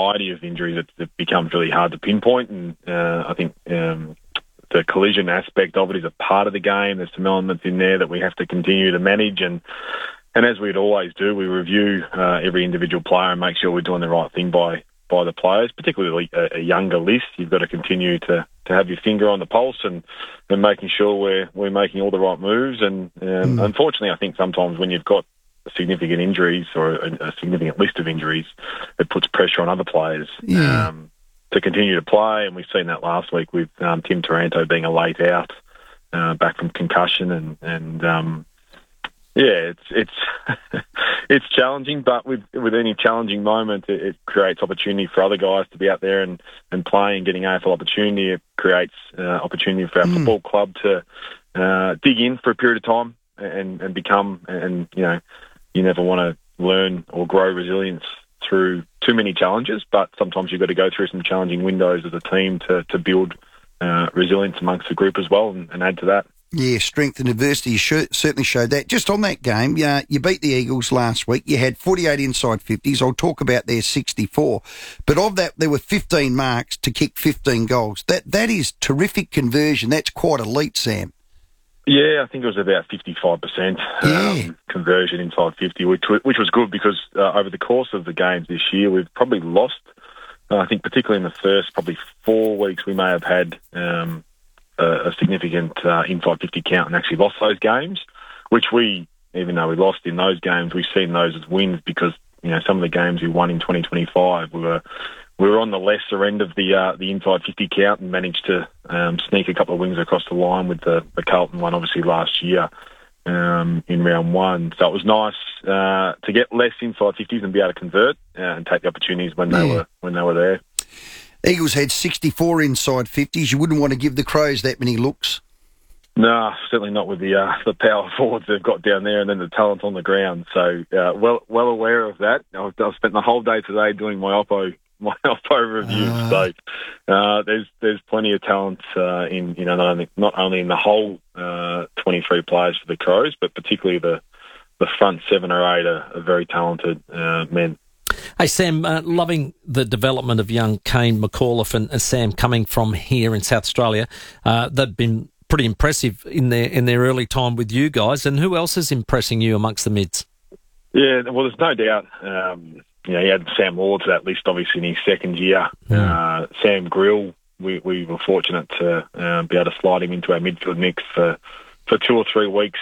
variety of injuries, it becomes really hard to pinpoint. And I think the collision aspect of it is a part of the game. There's some elements in there that we have to continue to manage. And as we'd always do, we review every individual player and make sure we're doing the right thing by the players, particularly a younger list. You've got to continue to have your finger on the pulse and making sure we're making all the right moves. And unfortunately, I think sometimes when you've got significant injuries or a significant list of injuries, it puts pressure on other players to continue to play. And we've seen that last week with Tim Taranto being a late out back from concussion. It's it's challenging, but with any challenging moment, it creates opportunity for other guys to be out there and play and getting AFL opportunity. It creates opportunity for our football club to dig in for a period of time and become, and you never want to learn or grow resilience through too many challenges, but sometimes you've got to go through some challenging windows as a team to build resilience amongst the group as well and add to that. Yeah, strength and adversity certainly showed that. Just on that game, you beat the Eagles last week. You had 48 inside 50s. I'll talk about their 64. But of that, there were 15 marks to kick 15 goals. That is terrific conversion. That's quite elite, Sam. Yeah, I think it was about 55% conversion inside 50, which was good because over the course of the games this year, we've probably lost, I think particularly in the first probably 4 weeks, we may have had a significant inside 50 count and actually lost those games, which even though we lost in those games, we've seen those as wins because, some of the games we won in 2025, we were on the lesser end of the inside 50 count and managed to sneak a couple of wins across the line with the Carlton one, obviously, last year in round one. So it was nice to get less inside 50s and be able to convert and take the opportunities when they were there. Eagles had 64 inside 50s. You wouldn't want to give the Crows that many looks. No, certainly not with the power forwards they've got down there and then the talent on the ground. So well aware of that. I've spent the whole day today doing my Oppo reviews. So there's plenty of talent in not only in the whole 23 players for the Crows, but particularly the front 7 or 8 are very talented men. Hey, Sam, loving the development of young Kane McAuliffe and Sam coming from here in South Australia. They've been pretty impressive in their early time with you guys. And who else is impressing you amongst the mids? Yeah, well, there's no doubt. He had Sam Law to that list, obviously, in his second year. Sam Grill, we were fortunate to be able to slide him into our midfield mix for 2 or 3 weeks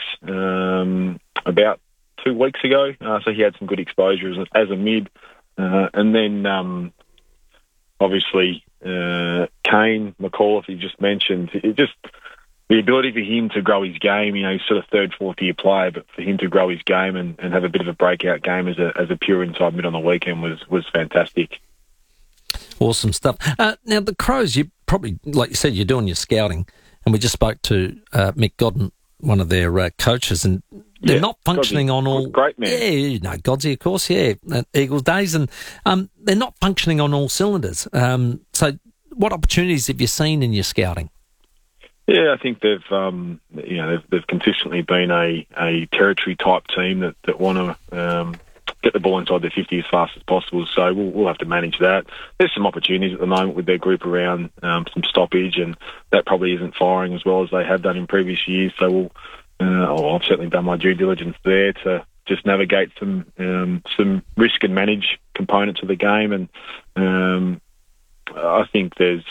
about 2 weeks ago. So he had some good exposure as a mid. And then, obviously, Kane McAuliffe, you just mentioned, the ability for him to grow his game, he's sort of 3rd, 4th year player, but for him to grow his game and have a bit of a breakout game as a pure inside mid on the weekend was fantastic. Awesome stuff. Now, the Crows, you probably, like you said, you're doing your scouting, and we just spoke to Mick Godden, one of their coaches, and they're not functioning on all... Great man. Yeah, Godsey, of course, Eagles days, and they're not functioning on all cylinders. So what opportunities have you seen in your scouting? Yeah, I think they've consistently been a territory type team that want to get the ball inside their 50 as fast as possible. So we'll have to manage that. There's some opportunities at the moment with their group around some stoppage, and that probably isn't firing as well as they have done in previous years. So I've certainly done my due diligence there to just navigate some risk and manage components of the game, and I think there's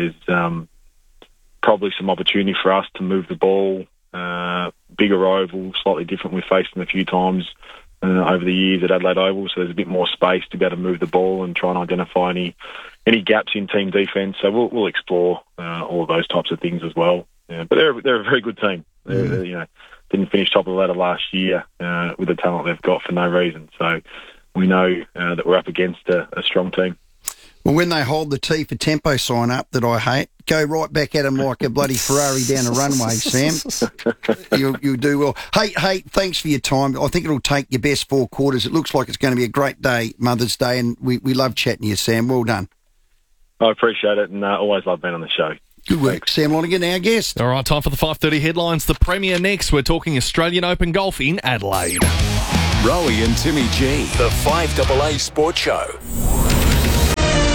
probably some opportunity for us to move the ball, bigger oval, slightly different. We've faced them a few times over the years at Adelaide Oval, so there's a bit more space to be able to move the ball and try and identify any gaps in team defence. So we'll explore all of those types of things as well. But they're a very good team. They didn't finish top of the ladder last year with the talent they've got for no reason. So we know that we're up against a strong team. Well, when they hold the T for tempo sign up that I hate, go right back at them like a bloody Ferrari down a runway, Sam. You'll do well. Hey, thanks for your time. I think it'll take your best 4 quarters. It looks like it's going to be a great day, Mother's Day, and we love chatting to you, Sam. Well done. I appreciate it, and always love being on the show. Good work. Sam Lonigan, our guest. All right, time for the 5:30 headlines. The Premier next. We're talking Australian Open golf in Adelaide. Rowie and Timmy G. The 5AA Sports Show.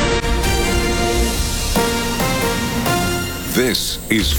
This is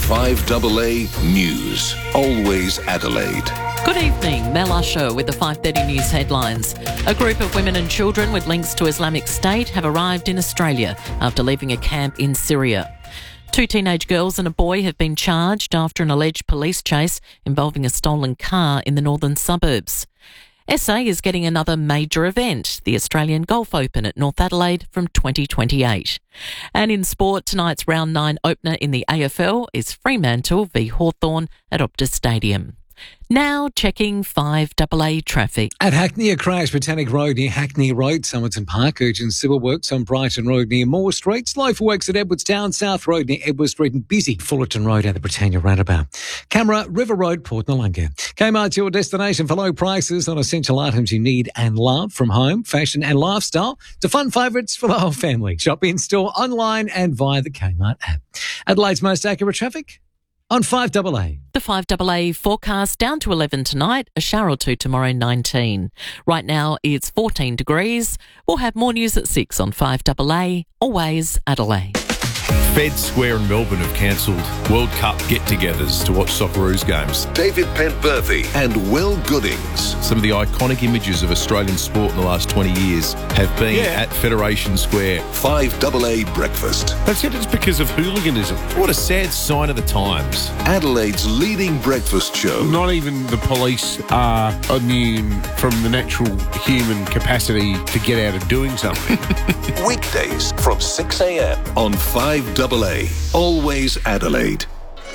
5AA News. Always Adelaide. Good evening, Mel Usher with the 5:30 News headlines. A group of women and children with links to Islamic State have arrived in Australia after leaving a camp in Syria. 2 teenage girls and a boy have been charged after an alleged police chase involving a stolen car in the northern suburbs. SA is getting another major event, the Australian Golf Open at North Adelaide from 2028. And in sport, tonight's round 9 opener in the AFL is Fremantle v Hawthorn at Optus Stadium. Now checking 5AA traffic. At Hackney, a crash, Botanic Road near Hackney Road, Somerton Park, urgent civil works on Brighton Road near Moore Street, slow for works at Edwardstown, South Road near Edward Street and busy, Fullerton Road at the Britannia Roundabout. Camera, River Road, Port Noarlunga. Kmart's your destination for low prices on essential items you need and love, from home, fashion and lifestyle to fun favourites for the whole family. Shop in store, online and via the Kmart app. Adelaide's most accurate traffic on 5AA. The 5AA forecast down to 11 tonight, a shower or two tomorrow, 19. Right now it's 14 degrees. We'll have more news at 6 on 5AA, always Adelaide. Fed Square in Melbourne have cancelled World Cup get-togethers to watch Socceroos games. David Penberthy and Will Goodings. Some of the iconic images of Australian sport in the last 20 years have been at Federation Square. 5AA Breakfast. They've said it's because of hooliganism. What a sad sign of the times. Adelaide's leading breakfast show. Not even the police are immune from the natural human capacity to get out of doing something. Weekdays from 6 a.m. on 5AA. Always Adelaide.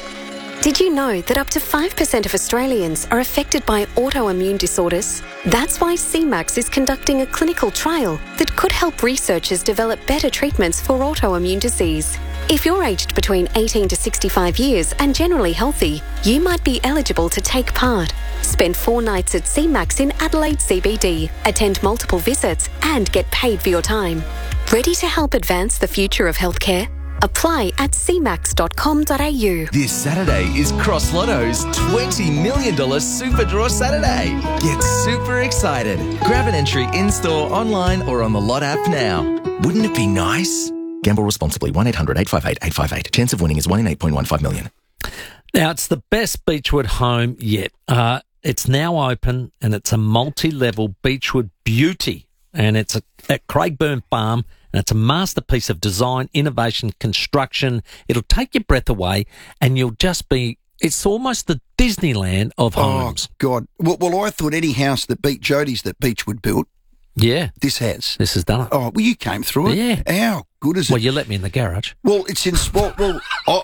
Did you know that up to 5% of Australians are affected by autoimmune disorders? That's why CMAX is conducting a clinical trial that could help researchers develop better treatments for autoimmune disease. If you're aged between 18 to 65 years and generally healthy, you might be eligible to take part. Spend 4 nights at CMAX in Adelaide CBD, attend multiple visits and get paid for your time. Ready to help advance the future of healthcare? Apply at cmax.com.au. This Saturday is Cross Lotto's $20 million Super Draw Saturday. Get super excited. Grab an entry in-store, online or on the Lot app now. Wouldn't it be nice? Gamble responsibly. 1-800-858-858. Chance of winning is 1 in 8.15 million. Now, it's the best Beechwood home yet. It's now open and it's a multi-level Beechwood beauty. And it's at Craigburn Farm. And it's a masterpiece of design, innovation, construction. It'll take your breath away and you'll just be, it's almost the Disneyland of homes. Oh, God. Well, I thought any house that beat Jodie's that Beechwood built. Yeah. This has done it. Oh, well, you came through it. Yeah. How good is it? Well, you let me in the garage. Well, it's in sport. Well,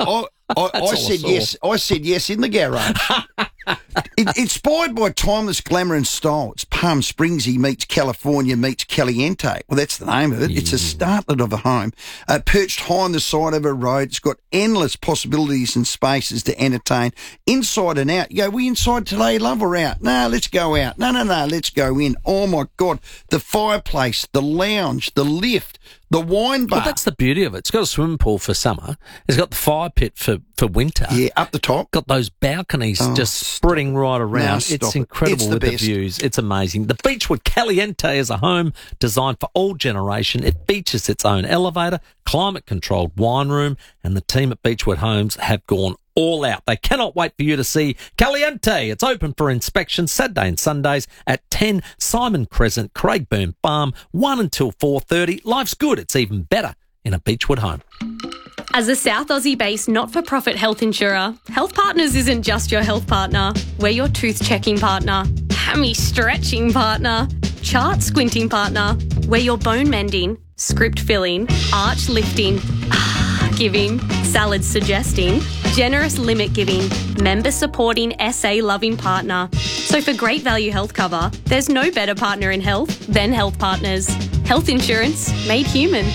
I said yes. I said yes in the garage. Inspired by timeless glamour and style, it's Palm Springsy meets California meets Caliente. Well, that's the name of it. It's a startlet of a home. Perched high on the side of a road. It's got endless possibilities and spaces to entertain. Inside and out. You go, we inside today, love, or out? No, let's go out. No, let's go in. Oh, my God. The fireplace, the lounge, the lift, the wine bar. Well, that's the beauty of it. It's got a swimming pool for summer. It's got the fire pit for winter. Yeah, up the top. Got those balconies just spreading right around. It's incredible with the views. It's amazing. The Beechwood Caliente is a home designed for all generation. It features its own elevator, climate-controlled wine room, and the team at Beechwood Homes have gone all out. They cannot wait for you to see Caliente. It's open for inspection Saturday and Sundays at 10 Simon Crescent, Craigburn Farm, 1 until 4:30. Life's good. It's even better in a Beechwood home. As a South Aussie-based not-for-profit health insurer, Health Partners isn't just your health partner. We're your tooth-checking partner, hammy-stretching partner, chart-squinting partner. We're your bone-mending, script-filling, arch-lifting, giving, salad-suggesting, generous limit-giving, member-supporting, SA-loving partner. So for great value health cover, there's no better partner in health than Health Partners. Health insurance made human.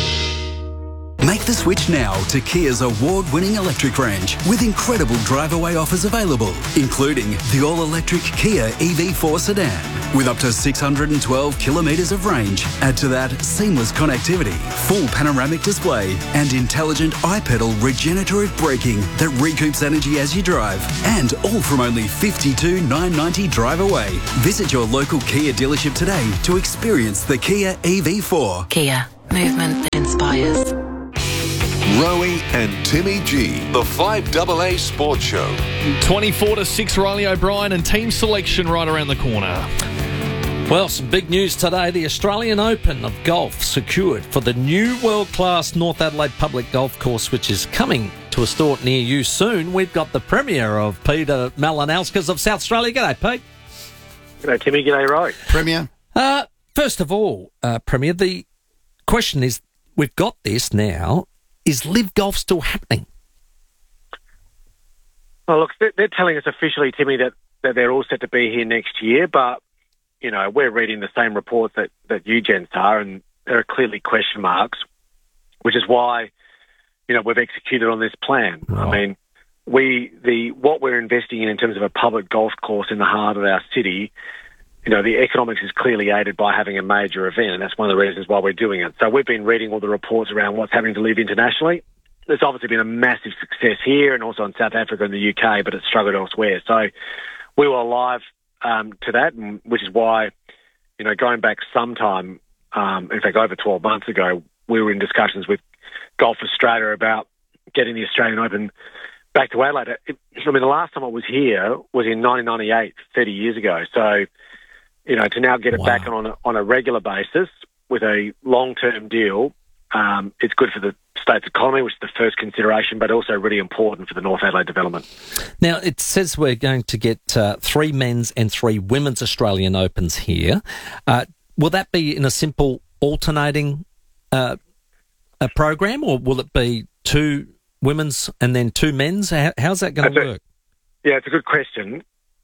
Make the switch now to Kia's award-winning electric range with incredible drive-away offers available, including the all-electric Kia EV4 sedan with up to 612 kilometres of range. Add to that seamless connectivity, full panoramic display and intelligent iPedal regenerative braking that recoups energy as you drive, and all from only $52,990 drive away. Visit your local Kia dealership today to experience the Kia EV4. Kia, movement that inspires. Rowie and Timmy G, the 5AA Sports Show. 24 to 6, Riley O'Brien, and team selection right around the corner. Well, some big news today. The Australian Open of Golf secured for the new world-class North Adelaide Public Golf Course, which is coming to a store near you soon. We've got the Premier of Peter Malinauskas of South Australia. G'day, Pete. G'day, Timmy. G'day, Roy. Premier. First of all, Premier, the question is, we've got this now. Is Live Golf still happening? Well, look, they're telling us officially, Timmy, that they're all set to be here next year, but, you know, we're reading the same reports that you gents are, and there are clearly question marks, which is why, you know, we've executed on this plan. Right. I mean, what we're investing in terms of a public golf course in the heart of our city, you know, the economics is clearly aided by having a major event, and that's one of the reasons why we're doing it. So we've been reading all the reports around what's happening to Live internationally. There's obviously been a massive success here and also in South Africa and the UK, but it's struggled elsewhere. So we were alive to that, and which is why, you know, going back sometime, in fact, over 12 months ago, we were in discussions with Golf Australia about getting the Australian Open back to Adelaide. I mean, the last time I was here was in 1998, 30 years ago. So, you know, to now get it back on a regular basis with a long-term deal, it's good for the state's economy, which is the first consideration, but also really important for the North Adelaide development. Now, it says we're going to get 3 men's and 3 women's Australian Opens here. Will that be in a simple alternating program, or will it be 2 women's and then 2 men's? How's that going to work? Yeah, it's a good question.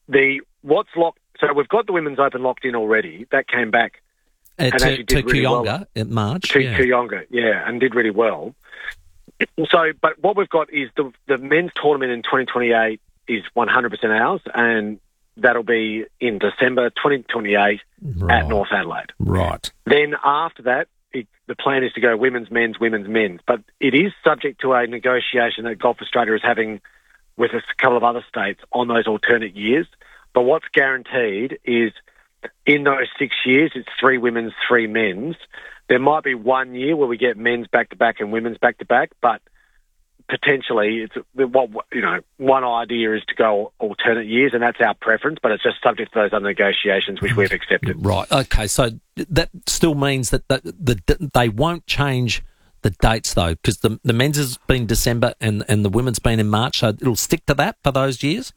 So we've got the Women's Open locked in already. That came back and actually did really well. In March. Kooyonga, and did really well. So, but what we've got is the men's tournament in 2028 is 100% ours, and that'll be in December 2028 at North Adelaide. Right. Then after that, the plan is to go women's, men's, men's. But it is subject to a negotiation that Golf Australia is having with a couple of other states on those alternate years. But what's guaranteed is in those 6 years, it's 3 women's, 3 men's. There might be 1 year where we get men's back-to-back and women's back-to-back, but potentially, one idea is to go alternate years, and that's our preference, but it's just subject to those other negotiations, which we've accepted. Right. Okay. So that still means that they won't change the dates, though, because the men's has been December and the women's been in March, so it'll stick to that for those years?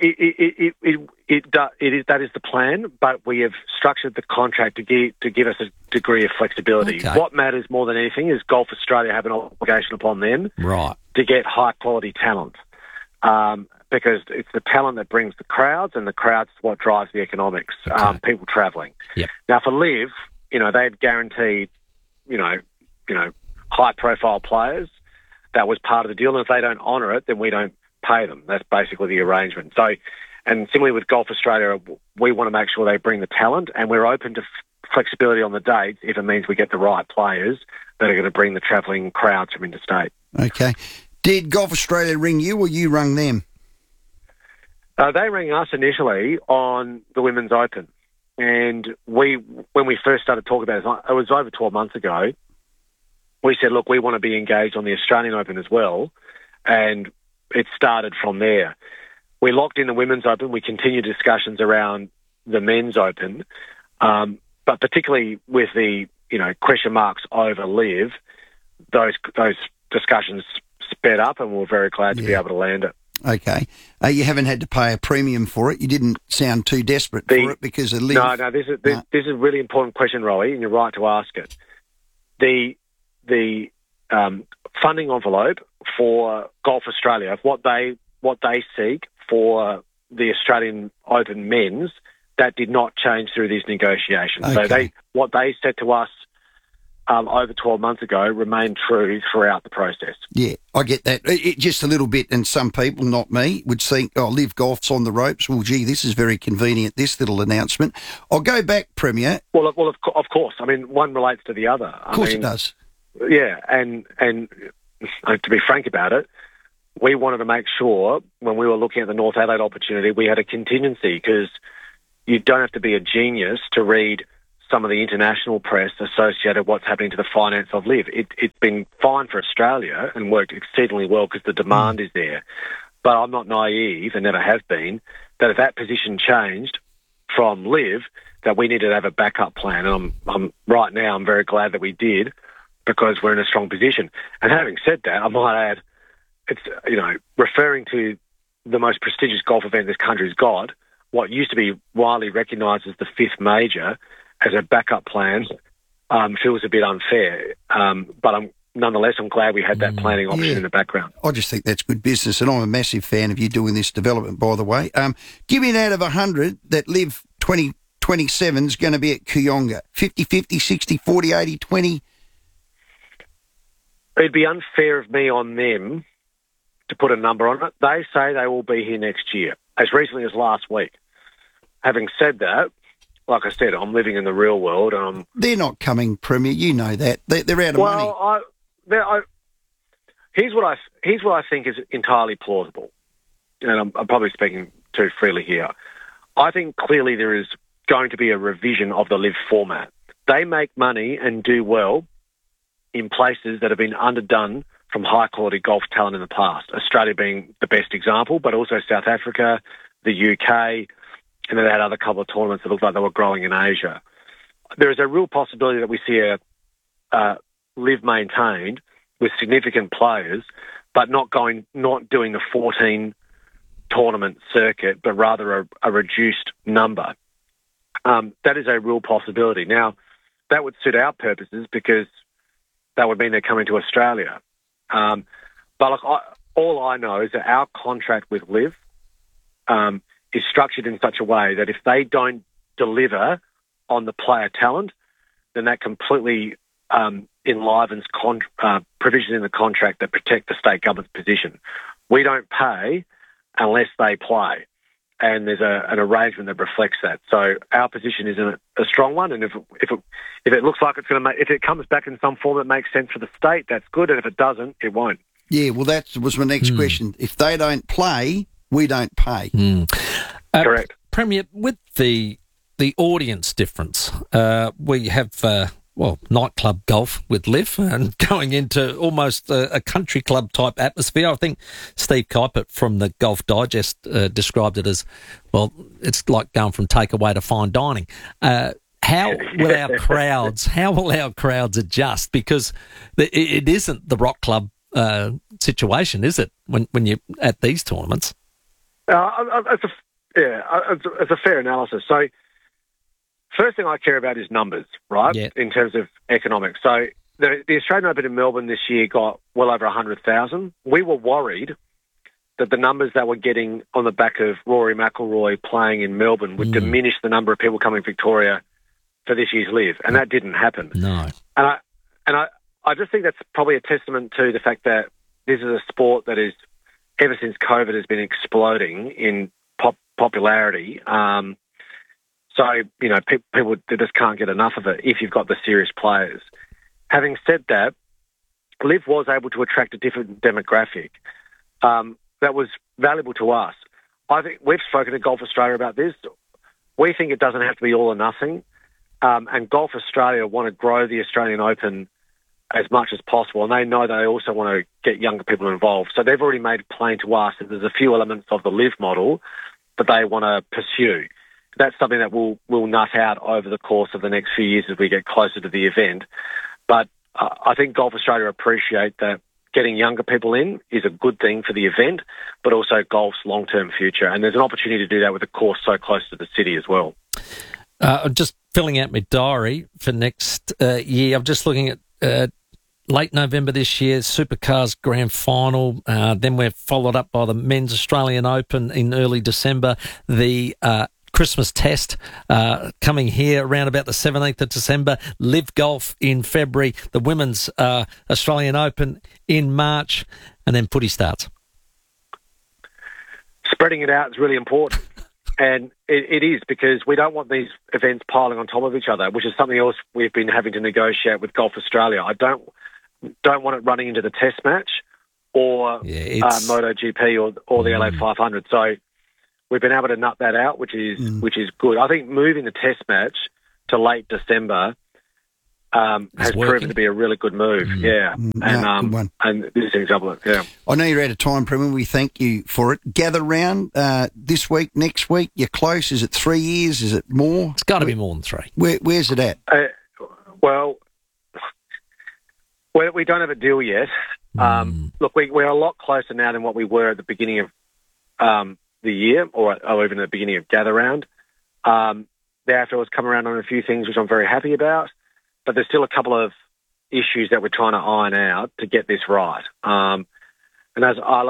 That is the plan, but we have structured the contract to give us a degree of flexibility. Okay. What matters more than anything is Golf Australia have an obligation upon them to get high-quality talent, because it's the talent that brings the crowds, and the crowds is what drives the economics, people travelling. Yep. Now, for Live, you know, they've guaranteed, you know, high-profile players. That was part of the deal, and if they don't honour it, then we don't pay them. That's basically the arrangement. So, and similarly with Golf Australia, we want to make sure they bring the talent, and we're open to flexibility on the dates if it means we get the right players that are going to bring the travelling crowds from interstate. Okay. Did Golf Australia ring you, or you rung them? They rang us initially on the Women's Open, and when we first started talking about it was over 12 months ago, we said, look, we want to be engaged on the Australian Open as well, and it started from there. We locked in the Women's Open. We continued discussions around the Men's Open, but particularly with the question marks over Live, those discussions sped up, and we're very glad to be able to land it. Okay. You haven't had to pay a premium for it. You didn't sound too desperate for it because of Live. No. This is a really important question, Rowie, and you're right to ask it. The funding envelope for Golf Australia, what they seek for the Australian Open men's, that did not change through these negotiations. Okay. So what they said to us over 12 months ago remained true throughout the process. Yeah, I get that. It just a little bit, and some people, not me, would think, Live Golf's on the ropes. Well, gee, this is very convenient, this little announcement. I'll go back, Premier. Well, of course. I mean, one relates to the other. Of course it does. Yeah, and to be frank about it, we wanted to make sure when we were looking at the North Adelaide opportunity, we had a contingency, because you don't have to be a genius to read some of the international press associated with what's happening to the finance of LIV. It's been fine for Australia and worked exceedingly well because the demand is there. But I'm not naive, and never have been, that if that position changed from LIV, that we needed to have a backup plan. And I'm right now, I'm very glad that we did, because we're in a strong position. And having said that, I might add, it's, referring to the most prestigious golf event this country's got, what used to be widely recognised as the fifth major, as a backup plan, feels a bit unfair. But nonetheless, I'm glad we had that planning option in the background. I just think that's good business, and I'm a massive fan of you doing this development, by the way. Give me an out of 100 that LIV 2027 is going to be at Kooyonga. 50-50, 60-40, 80-20? It'd be unfair of me on them to put a number on it. They say they will be here next year, as recently as last week. Having said that, like I said, I'm living in the real world. And they're not coming, Premier. You know that. They're out of money. Here's what I think is entirely plausible, and I'm probably speaking too freely here. I think clearly there is going to be a revision of the LIV format. They make money and do well in places that have been underdone from high-quality golf talent in the past, Australia being the best example, but also South Africa, the UK, and then they had other couple of tournaments that looked like they were growing in Asia. There is a real possibility that we see a LIV maintained with significant players, but not doing the 14 tournament circuit, but rather a reduced number. That is a real possibility. Now, that would suit our purposes because that would mean they're coming to Australia. But look, all I know is that our contract with LIV is structured in such a way that if they don't deliver on the player talent, then that completely enlivens provisions in the contract that protect the state government's position. We don't pay unless they play, and there's an arrangement that reflects that. So our position is a strong one, and if it looks like it's going to if it comes back in some form that makes sense for the state, that's good, and if it doesn't, it won't. Yeah, well, that was my next question. If they don't play, we don't pay. Correct. Premier, with the audience difference, we have nightclub golf with LIV and going into almost a country club type atmosphere. I think Steve Kuipert from the Golf Digest described it as, well, it's like going from takeaway to fine dining. How will our crowds adjust? Because it isn't the rock club situation, is it, when you're at these tournaments? It's a fair analysis. So, first thing I care about is numbers, right, in terms of economics. So the Australian Open in Melbourne this year got well over 100,000. We were worried that the numbers that we're getting on the back of Rory McIlroy playing in Melbourne would diminish the number of people coming to Victoria for this year's LIV, and that didn't happen. No. And I just think that's probably a testament to the fact that this is a sport that is, ever since COVID, has been exploding in popularity. So, people just can't get enough of it if you've got the serious players. Having said that, LIV was able to attract a different demographic that was valuable to us. I think we've spoken to Golf Australia about this. We think it doesn't have to be all or nothing. And Golf Australia want to grow the Australian Open as much as possible. And they know they also want to get younger people involved. So they've already made plain to us that there's a few elements of the LIV model that they want to pursue. That's something that we'll nut out over the course of the next few years as we get closer to the event. But I think Golf Australia appreciate that getting younger people in is a good thing for the event, but also golf's long-term future. And there's an opportunity to do that with a course so close to the city as well. I'm just filling out my diary for next year. I'm just looking at late November this year, Supercars Grand Final. Then we're followed up by the Men's Australian Open in early December. The Christmas Test coming here around about the 17th of December. LIV Golf in February. The Women's Australian Open in March. And then footy starts. Spreading it out is really important. And it is, because we don't want these events piling on top of each other, which is something else we've been having to negotiate with Golf Australia. I don't want it running into the Test match or MotoGP or the LA 500. So we've been able to nut that out, which is good. I think moving the Test match to late December has proven to be a really good move. Yeah, and this is an example. Yeah, I know you're out of time, Premier. We thank you for it. Gather round this week, next week. You're close. Is it 3 years? Is it more? It's got to be more than 3. Where's it at? Well, we don't have a deal yet. Look, we're a lot closer now than what we were at the beginning of the year, or even at the beginning of Gather Round. The AFL has come around on a few things which I'm very happy about, but there's still a couple of issues that we're trying to iron out to get this right. And as I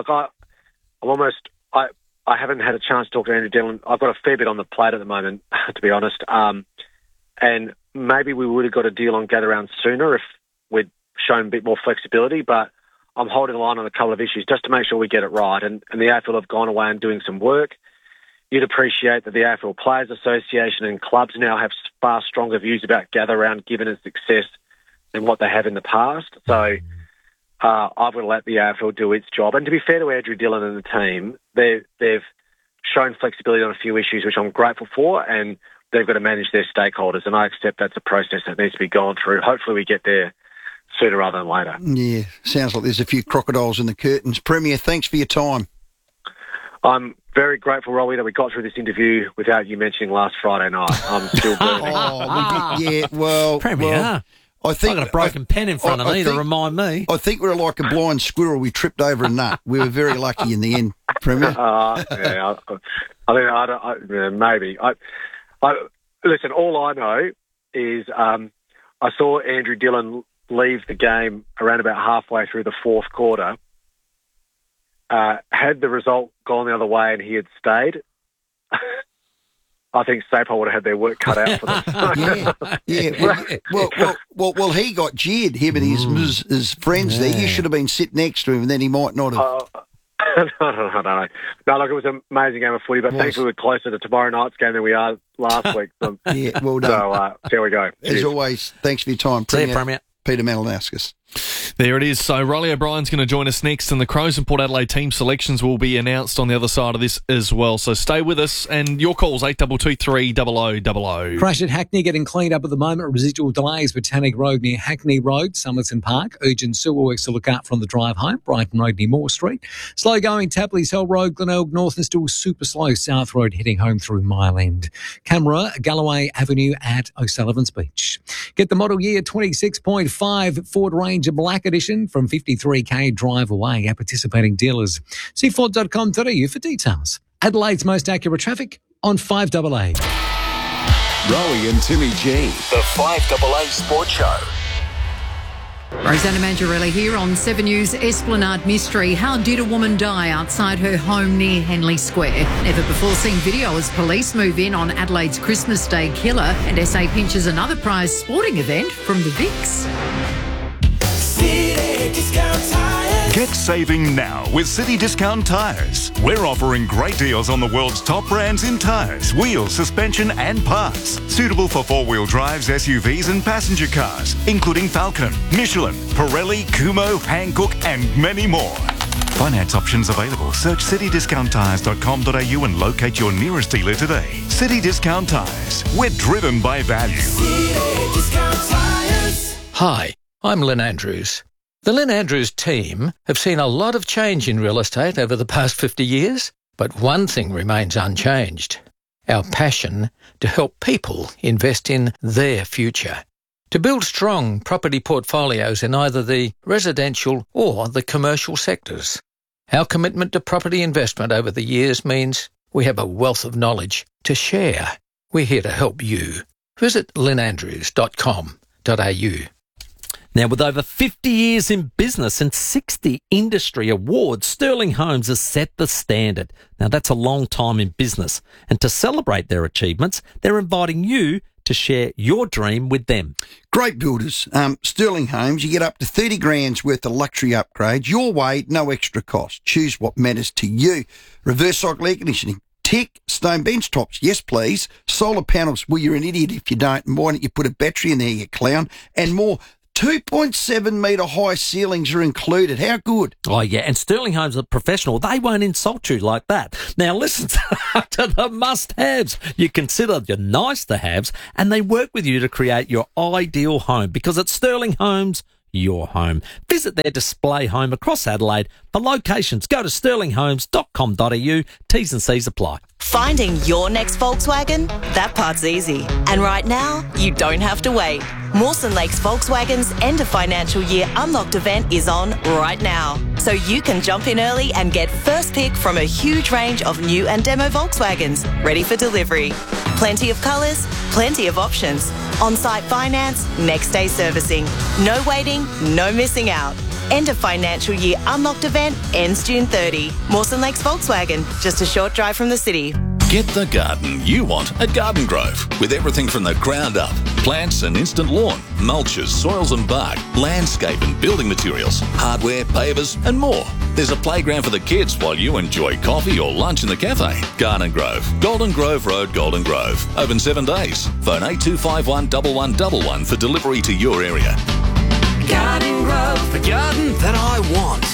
haven't had a chance to talk to Andrew Dillon. I've got a fair bit on the plate at the moment, to be honest. And maybe we would have got a deal on Gather Round sooner if we'd shown a bit more flexibility, but I'm holding the line on a couple of issues just to make sure we get it right. And the AFL have gone away and doing some work. You'd appreciate that the AFL Players Association and clubs now have far stronger views about Gather Round given its success than what they have in the past. So I've got to let the AFL do its job. And to be fair to Andrew Dillon and the team, they've shown flexibility on a few issues, which I'm grateful for, and they've got to manage their stakeholders. And I accept that's a process that needs to be gone through. Hopefully we get there sooner rather than later. Yeah, sounds like there's a few crocodiles in the curtains. Premier, thanks for your time. I'm very grateful, Robbie, that we got through this interview without you mentioning last Friday night. I'm still burning. Premier. I think I've got a broken pen in front of me to remind me. I think we're like a blind squirrel. We tripped over a nut. We were very lucky in the end, Premier. Maybe. Listen, all I know is I saw Andrew Dillon leave the game around about halfway through the fourth quarter. Had the result gone the other way and he had stayed, I think Sapole would have had their work cut out for them. Well, he got jeered, him and his friends there. You should have been sitting next to him and then he might not have. No, look, it was an amazing game of footy, but thankfully we're closer to tomorrow night's game than we are last week. Yeah, well done. So, there we go. As always, thanks for your time, Premier. Peter Malinauskas. There it is. So Riley O'Brien's going to join us next, and the Crows and Port Adelaide team selections will be announced on the other side of this as well. So stay with us, and your calls 8223 0000. Crash at Hackney getting cleaned up at the moment. Residual delays, Botanic Road near Hackney Road, Somerton Park. Urgent sewer works to look out from the drive home. Brighton Road near Moore Street. Slow going Tapley's Hill Road, Glenelg North, and still super slow South Road heading home through Mile End. Camera, Galloway Avenue at O'Sullivan's Beach. Get the model year 26.5 Ford Ranger Black Edition from 53k drive away at participating dealers. See Ford.com.au for details. Adelaide's most accurate traffic on 5AA. Rowie and Timmy G, the 5AA Sports Show. Rosanna Mangiarelli here on 7 News. Esplanade mystery. How did a woman die outside her home near Henley Square? Never before seen video as police move in on Adelaide's Christmas Day killer, and SA pinches another prize sporting event from the Vicks. Get saving now with City Discount Tyres. We're offering great deals on the world's top brands in tyres, wheels, suspension and parts. Suitable for four-wheel drives, SUVs and passenger cars, including Falcon, Michelin, Pirelli, Kumho, Hankook and many more. Finance options available. Search citydiscounttires.com.au and locate your nearest dealer today. City Discount Tyres. We're driven by value. City Discount Tyres. Hi, I'm Lynn Andrews. The Lynn Andrews team have seen a lot of change in real estate over the past 50 years, but one thing remains unchanged: our passion to help people invest in their future. To build strong property portfolios in either the residential or the commercial sectors. Our commitment to property investment over the years means we have a wealth of knowledge to share. We're here to help you. Visit lynnandrews.com.au. Now, with over 50 years in business and 60 industry awards, Sterling Homes has set the standard. Now, that's a long time in business. And to celebrate their achievements, they're inviting you to share your dream with them. Great builders. Sterling Homes, you get up to 30 grand's worth of luxury upgrades. Your way, no extra cost. Choose what matters to you. Reverse cycle air conditioning. Tech, stone bench tops, yes please. Solar panels, well, you're an idiot if you don't. And why don't you put a battery in there, you clown? And more. 2.7 metre high ceilings are included. How good? Oh, yeah, and Sterling Homes are professional. They won't insult you like that. Now, listen to the must-haves. You consider your nice-to-haves, and they work with you to create your ideal home, because at Sterling Homes, your home. Visit their display home across Adelaide. For locations, go to sterlinghomes.com.au. T's and C's apply. Finding your next Volkswagen? That part's easy. And right now, you don't have to wait. Mawson Lakes Volkswagen's end of financial year unlocked event is on right now. So you can jump in early and get first pick from a huge range of new and demo Volkswagens ready for delivery. Plenty of colours, plenty of options. On-site finance, next day servicing. No waiting, no missing out. End of financial year unlocked event ends June 30. Mawson Lakes Volkswagen, just a short drive from the city. Get the garden you want at Garden Grove, with everything from the ground up. Plants and instant lawn, mulches, soils and bark, landscape and building materials, hardware, pavers and more. There's a playground for the kids while you enjoy coffee or lunch in the cafe. Garden Grove, Golden Grove Road, Golden Grove. Open 7 days. Phone 8251 1111 for delivery to your area. Garden Grove, the garden that I want.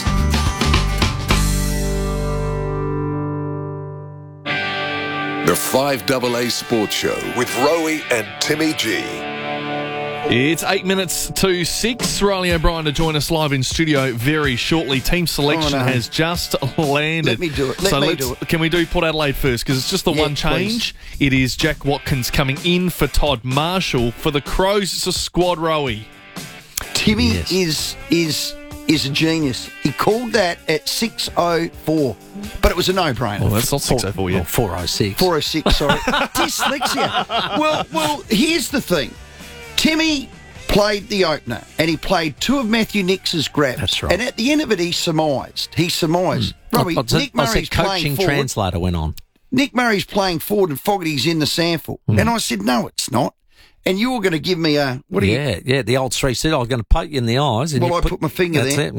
The 5AA Sports Show with Rowie and Timmy G. It's 8 minutes to 6. Riley O'Brien to join us live in studio very shortly. Team selection has just landed. Let me do it. Let me do it. Can we do Port Adelaide first? Because it's just the one change. Please. It is Jack Watkins coming in for Todd Marshall. For the Crows, it's a squad, Rowie. Timmy is a genius. He called that at 6:04, but it was a no-brainer. Well, that's not 6:04 yet. 4:06. 4:06, sorry. Dyslexia. Well, here's the thing. Timmy played the opener, and he played 2 of Matthew Nix's grabs. That's right. And at the end of it, he surmised. Robbie, Nick Murray's playing forward. Translator went on. Nick Murray's playing forward and Fogarty's in the sample. And I said, no, it's not. And you were going to give me a... Yeah, the old 3-seat. I was going to poke you in the eyes. And I put my finger there.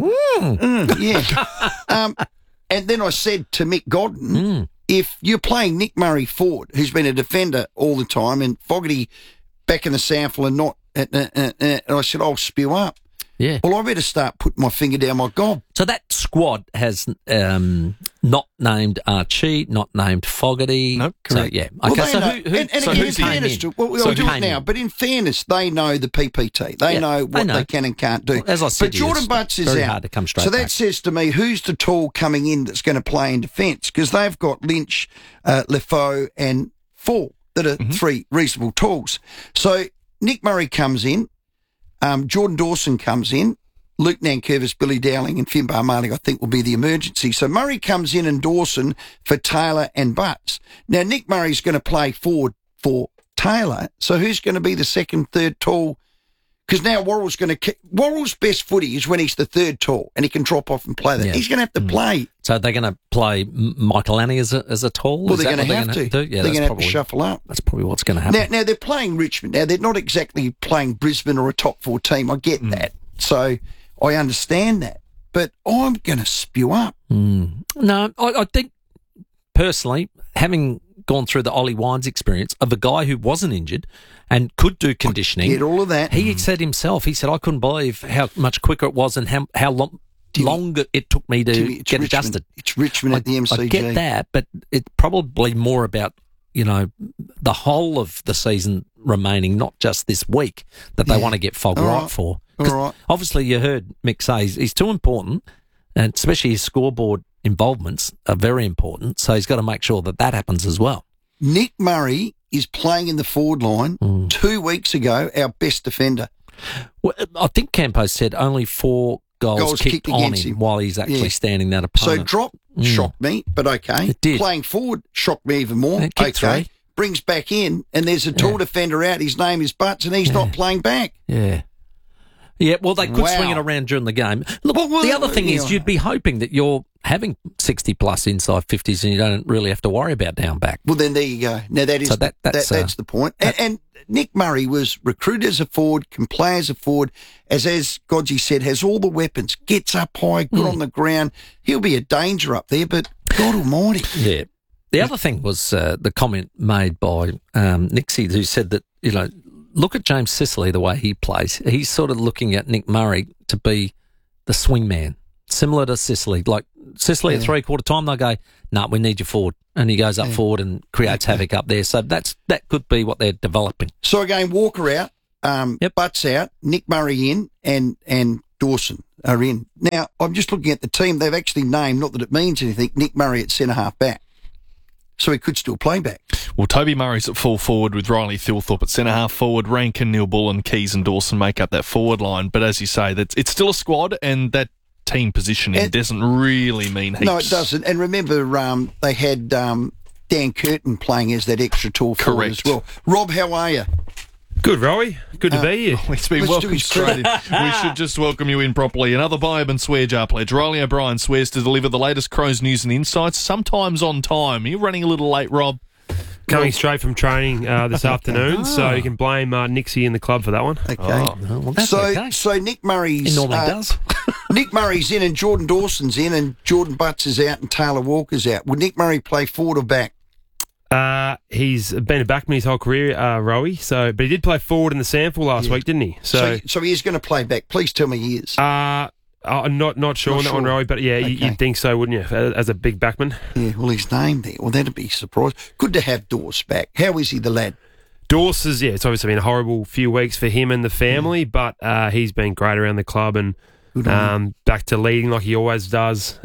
Yeah. And then I said to Mick Godden, if you're playing Nick Murray forward, who's been a defender all the time, and Fogarty back in the sample and not... and I said, I'll spew up. Yeah. Well, I better start putting my finger down my gob. So that squad has not named Archie, not named Fogarty. No, So, correct. yeah. Well, Okay, so know, who and so again, who's in fairness, I'll do it now, but in fairness, they know the PPT. They know what they can and can't do. Well, as I said, but Jordan Butts is very out. hard to come straight so that back. says to me, who's the tall coming in that's going to play in defence? Because they've got Lynch, Lefoe and Fall that are 3 reasonable talls. So Nick Murray comes in, Jordan Dawson comes in, Luke Nankervis, Billy Dowling and Finbar Marley, I think, will be the emergency. So Murray comes in and Dawson for Taylor and Butts. Now, Nick Murray's going to play forward for Taylor. So who's going to be the second, third tall? Because now Worrell's going to... Worrell's best footy is when he's the third tall and he can drop off and play that. Yeah. He's going to have to play. So they're going to play Michael Annie as a tall? Well, they're going to have to. Yeah, they're going to have to shuffle up. That's probably what's going to happen. Now, they're playing Richmond. Now, they're not exactly playing Brisbane or a top 4 team. I get that. So... I understand that, but I'm going to spew up. No, I think, personally, having gone through the Ollie Wines experience of a guy who wasn't injured and could do conditioning. I get all of that. He said himself, I couldn't believe how much quicker it was and how longer it took me to get adjusted. It's Richmond at the MCG. I get that, but it's probably more about, the whole of the season remaining, not just this week, that they want to get Fog right for. All right. Obviously, you heard Mick say he's too important, and especially his scoreboard involvements are very important, so he's got to make sure that happens as well. Nick Murray is playing in the forward line 2 weeks ago, our best defender. Well, I think Campos said only 4 goals kicked on him while he's actually standing that opponent. So drop shocked me, but okay. It did. Playing forward shocked me even more. Okay. 3. Brings back in, and there's a tall defender out. His name is Butts, and he's not playing back. Yeah. Yeah, well, they could swing it around during the game. Look, the other thing is you'd be hoping that you're having 60-plus inside 50s and you don't really have to worry about down back. Well, then there you go. Now, that's the point. And Nick Murray was recruited as a forward, can play as a forward, as Godsey said, has all the weapons, gets up high, good on the ground. He'll be a danger up there, but God almighty. Yeah. The other thing was the comment made by Nixie, who said that, look at James Sicily, the way he plays. He's sort of looking at Nick Murray to be the swing man, similar to Sicily. Like Sicily at three-quarter time, they go, "No, we need you forward," and he goes up forward and creates havoc up there. So that could be what they're developing. So again, Walker out, Butts out, Nick Murray in, and Dawson are in. Now, I'm just looking at the team. They've actually named, not that it means anything, Nick Murray at centre-half back. So he could still play back. Well, Toby Murray's at full forward with Riley Thilthorpe at centre-half forward. Rankin, Neil Bullen, Keys and Dawson make up that forward line. But as you say, it's still a squad, and that team positioning doesn't really mean heaps. No, it doesn't. And remember, they had Dan Curtin playing as that extra tall forward as well. Rob, how are you? Good, Rowie. Good to be here. It's been welcomed straight in. We should just welcome you in properly. Another Bioban Swear Jar pledge. Riley O'Brien swears to deliver the latest Crows news and insights, sometimes on time. You're running a little late, Rob. Coming straight from training this afternoon, so you can blame Nixie in the club for that one. Okay. Well, that's so Nick Murray's... He normally does. Nick Murray's in and Jordan Dawson's in and Jordan Butts is out and Taylor Walker's out. Would Nick Murray play forward or back? He's been a backman his whole career, Rowie. But he did play forward in the sample last week, didn't he? So he is going to play back. Please tell me he is. I'm not sure on that one, Rowie, but you'd think so, wouldn't you, as a big backman? Yeah, well, his name there. Well, that'd be a surprise. Good to have Dawes back. How is he, the lad? Dawes is, it's obviously been a horrible few weeks for him and the family, but he's been great around the club and back to leading like he always does.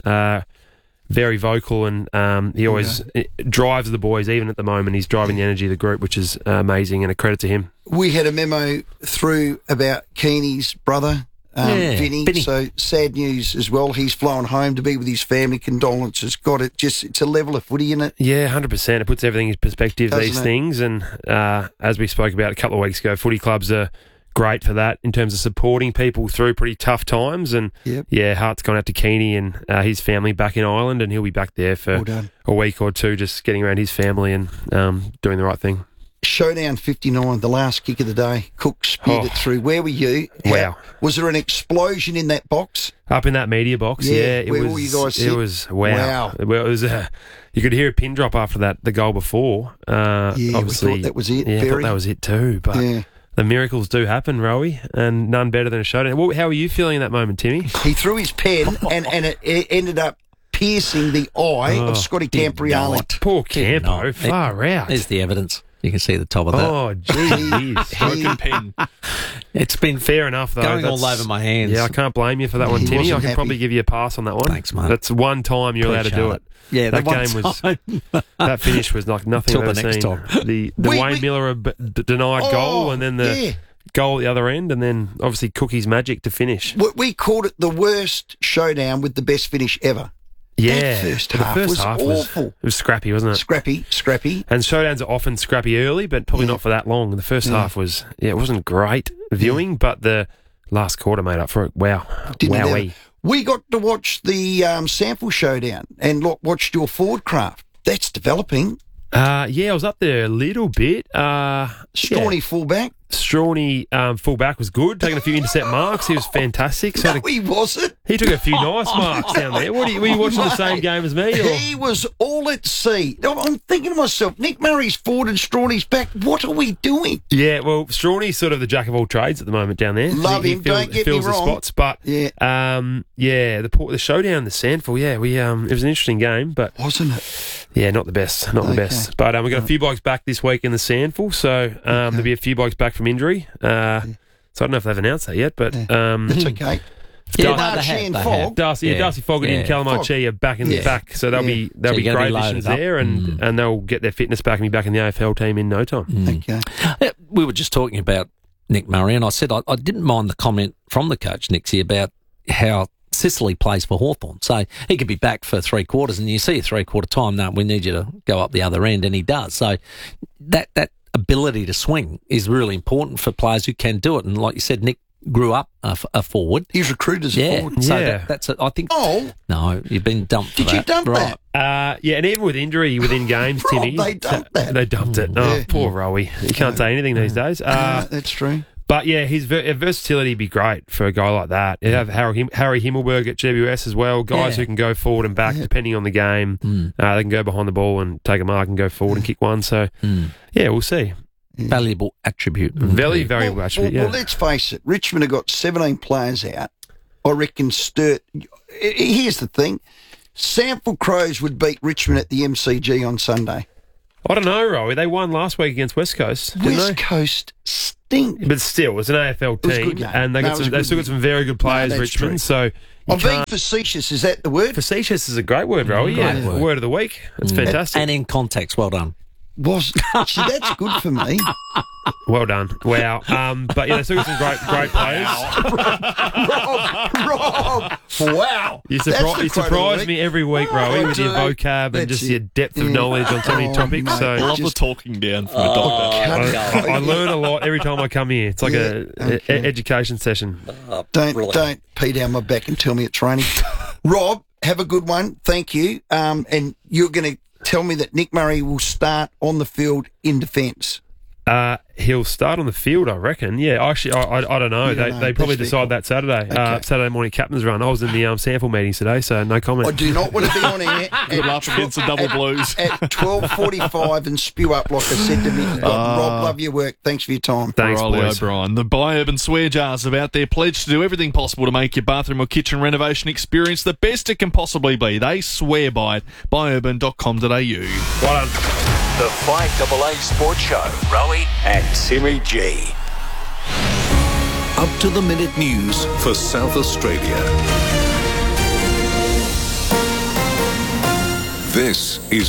Very vocal and he always drives the boys. Even at the moment, he's driving the energy of the group, which is amazing and a credit to him. We had a memo through about Keeney's brother, Vinny. So sad news as well. He's flown home to be with his family. Condolences. It's a level of footy in it. Yeah, 100%. It puts everything in perspective, these things. And as we spoke about a couple of weeks ago, footy clubs are great for that in terms of supporting people through pretty tough times. And heart's gone out to Keeney and his family back in Ireland, and he'll be back there for a week or two, just getting around his family and doing the right thing. Showdown 59, the last kick of the day. Cook speared it through. Where were you? Wow. Was there an explosion in that box? Up in that media box, where were you guys sit? It was, wow. Well, it was you could hear a pin drop after the goal before. Obviously, we thought that was it. Yeah, I thought that was it too, but... The miracles do happen, Rowie, and none better than a showdown. How were you feeling in that moment, Timmy? He threw his pen and it ended up piercing the eye of Scotty Camprioli. Poor Campo, far out. There's the evidence. You can see the top of that. Oh, jeez. Broken pen. It's been fair enough, though. Going all over my hands. Yeah, I can't blame you for that one, Timmy. I can probably give you a pass on that one. Thanks, mate. That's one time you're allowed to do it. Yeah, that game was. That finish was like nothing I've ever seen. The Wayne Miller denied goal, and then the goal at the other end, and then obviously Cookie's magic to finish. We called it the worst showdown with the best finish ever. Yeah, the first half was awful. It was scrappy, wasn't it? Scrappy. And showdowns are often scrappy early, but probably not for that long. The first half was, it wasn't great viewing, but the last quarter made up for it. Wow. Wowee. We got to watch the sample showdown and watched your forward craft. That's developing. I was up there a little bit. Strawny fullback. Strawny fullback was good, taking a few intercept marks. He was fantastic. No, he wasn't. He took a few nice marks down there. Were you watching the same game as me? Or? He was all at sea. I'm thinking to myself, Nick Murray's forward and Strawny's back. What are we doing? Yeah, well, Strawny's sort of the jack of all trades at the moment down there. Love him, don't get me wrong. Fills the spots, but the showdown, the Sandful, it was an interesting game, but wasn't it? Yeah, not the best, the best. But we got a few blokes back this week in the Sandful, so there'll be a few blokes back from injury. So I don't know if they've announced that yet, but that's okay. Darcy Fogarty and Calamachi are back in the back, so they'll be great additions there, and they'll get their fitness back and be back in the AFL team in no time. Okay. We were just talking about Nick Murray, and I said I didn't mind the comment from the coach, Nixie, about how Sicily plays for Hawthorn, so he could be back for 3 quarters, and you see a 3/4 time, no, we need you to go up the other end, and he does. So that ability to swing is really important for players who can do it, and like you said, Nick grew up a forward. He's recruited as a forward. So that's I think. Oh no, you've been dumped. Did you dump that? And even with injury within games, Timmy, they dumped that. They dumped it. Oh, poor Rowie. You can't say anything these days. That's true. But yeah, his versatility would be great for a guy like that. You have Harry Himmelberg at GWS as well, guys who can go forward and back depending on the game. They can go behind the ball and take a mark and go forward and kick one. So, we'll see. valuable attribute. Very valuable attribute, Well, let's face it. Richmond have got 17 players out. I reckon here's the thing. Sample Crows would beat Richmond at the MCG on Sunday. I don't know, Rowie. They won last week against West Coast, didn't West they? Coast stink. But still, it was an AFL It was a team, good game. and they still got some very good players, that's Richmond. true. So I'm being facetious. Is that the word? Facetious is a great word, Rowie. Great Yeah, word. word of the week. It's fantastic. And in context, well done. See, that's good for me. Well done. Wow. But yeah, they still got some great players. Rob, wow. You surprise me every week, Rowie, with your vocab and just your depth of knowledge on so many topics. I So love the talking down from a doctor. I learn a lot every time I come here. It's like a education session. Don't pee down my back and tell me it's raining. Rob, have a good one. Thank you. And you're going to tell me that Nick Murray will start on the field in defence. He'll start on the field, I reckon. Yeah, actually, I don't know. You don't know. They probably That's decide that Saturday. Saturday morning captain's run. I was in the sample meetings today, so no comment. I do not want to be on air Good luck against the double blues. at 12:45 and spew up like I said to Mick. Rob, love your work. Thanks for your time. Thanks, Riley boys. O'Brien. The Bi-Urban Swear Jars about their pledge to do everything possible to make your bathroom or kitchen renovation experience the best it can possibly be. They swear by it. Biurban.com.au. Well done. The 5AA Sports Show. Rowie and Timmy G. Up to the minute news for South Australia. This is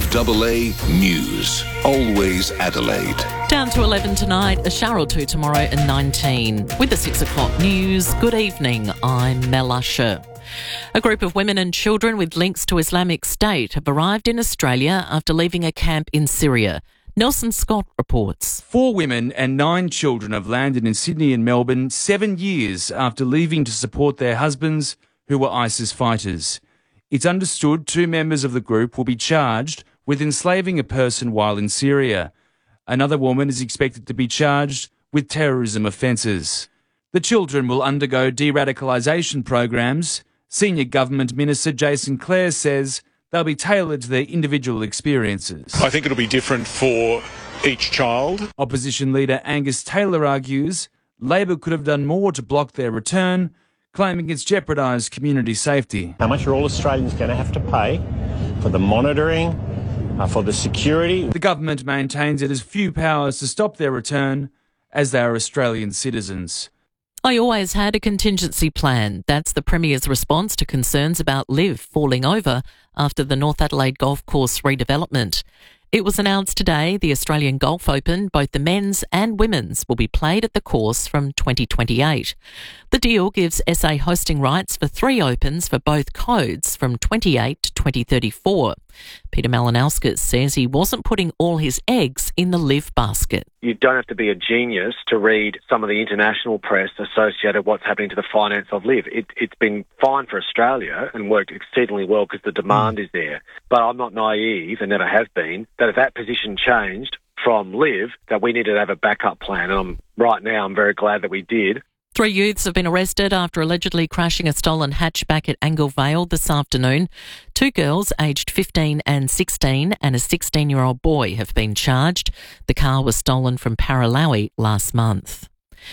5AA News. Always Adelaide. Down to 11 tonight, a shower or two tomorrow and 19. With the 6 o'clock news, good evening, I'm Mel Usher. A group of women and children with links to Islamic State have arrived in Australia after leaving a camp in Syria. Nelson Scott reports. 4 women and 9 children have landed in Sydney and Melbourne 7 years after leaving to support their husbands who were ISIS fighters. It's understood 2 members of the group will be charged with enslaving a person while in Syria. Another woman is expected to be charged with terrorism offences. The children will undergo de-radicalisation programs. Senior Government Minister Jason Clare says they'll be tailored to their individual experiences. I think it'll be different for each child. Opposition leader Angus Taylor argues Labor could have done more to block their return, claiming it's jeopardised community safety. How much are all Australians going to have to pay for the monitoring, for the security? The government maintains it has few powers to stop their return as they are Australian citizens. I always had a contingency plan. That's the Premier's response to concerns about LIV falling over after the North Adelaide Golf Course redevelopment. It was announced today the Australian Golf Open, both the men's and women's, will be played at the course from 2028. The deal gives SA hosting rights for 3 Opens for both codes from 28 to 2034. Peter Malinauskas says he wasn't putting all his eggs in the LIV basket. You don't have to be a genius to read some of the international press associated with what's happening to the finance of LIV. It's been fine for Australia and worked exceedingly well because the demand is there. But I'm not naive, and never have been, that if that position changed from LIV, that we needed to have a backup plan. And right now I'm very glad that we did. 3 youths have been arrested after allegedly crashing a stolen hatchback at Angle Vale this afternoon. 2 girls aged 15 and 16 and a 16-year-old boy have been charged. The car was stolen from Paralowie last month.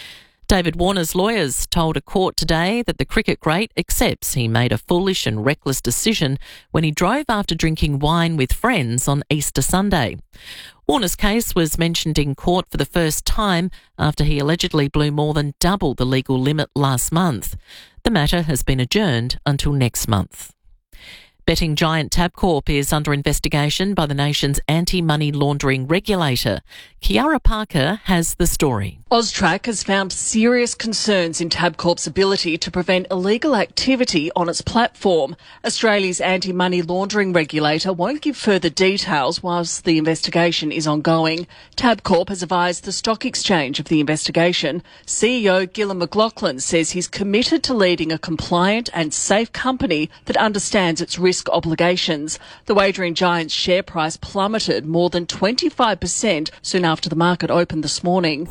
David Warner's lawyers told a court today that the cricket great accepts he made a foolish and reckless decision when he drove after drinking wine with friends on Easter Sunday. Warner's case was mentioned in court for the first time after he allegedly blew more than double the legal limit last month. The matter has been adjourned until next month. Betting giant Tabcorp is under investigation by the nation's anti-money laundering regulator. Kiara Parker has the story. AUSTRAC has found serious concerns in Tabcorp's ability to prevent illegal activity on its platform. Australia's anti-money laundering regulator won't give further details whilst the investigation is ongoing. Tabcorp has advised the stock exchange of the investigation. CEO Gillon McLaughlin says he's committed to leading a compliant and safe company that understands its risk obligations. The wagering giant's share price plummeted more than 25% soon after the market opened this morning.